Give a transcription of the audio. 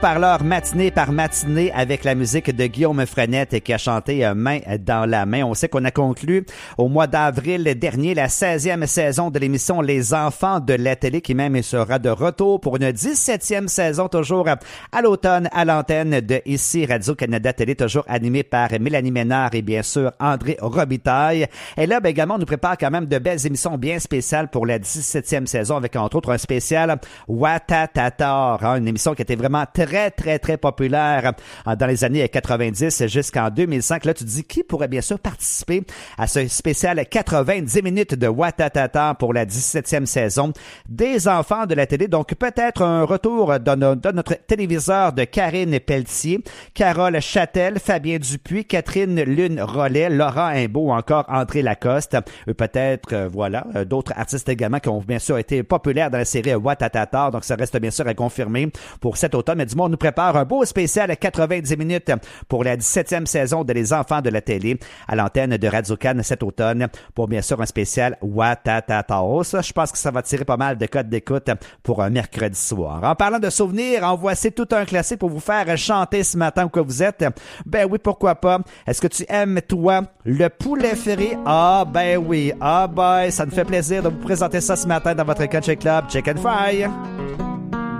Parleur matinée par matinée avec la musique de Guillaume Frenette qui a chanté Main dans la main. On sait qu'on a conclu au mois d'avril dernier la 16e saison de l'émission Les Enfants de la télé qui même sera de retour pour une 17e saison toujours à l'automne à l'antenne de ici Radio-Canada Télé, toujours animée par Mélanie Ménard et bien sûr André Robitaille. Et là, également, on nous prépare quand même de belles émissions bien spéciales pour la 17e saison avec entre autres un spécial Ouattatatar, une émission qui était vraiment très populaire dans les années 90 jusqu'en 2005. Là, tu te dis qui pourrait bien sûr participer à ce spécial 90 minutes de Ouattatatar pour la 17e saison des Enfants de la télé. Donc, peut-être un retour de notre téléviseur de Karine Pelletier, Carole Châtel, Fabien Dupuis, Catherine Lune-Rollet, Laurent Imbeau ou encore André Lacoste. Peut-être, d'autres artistes également qui ont bien sûr été populaires dans la série Ouattatatar. Donc, ça reste bien sûr à confirmer pour cet automne. Mais du monde nous prépare un beau spécial à 90 minutes pour la 17e saison de Les Enfants de la télé à l'antenne de Radio-Can cet automne pour bien sûr un spécial Ouattatatar. Ça, je pense que ça va tirer pas mal de codes d'écoute pour un mercredi soir. En parlant de souvenirs, en voici tout un classique pour vous faire chanter ce matin où que vous êtes. Ben oui, pourquoi pas. Est-ce que tu aimes, toi, le poulet frit? Ah, ben oui. Ah, ben, ça me fait plaisir de vous présenter ça ce matin dans votre Country Club Chicken Fry.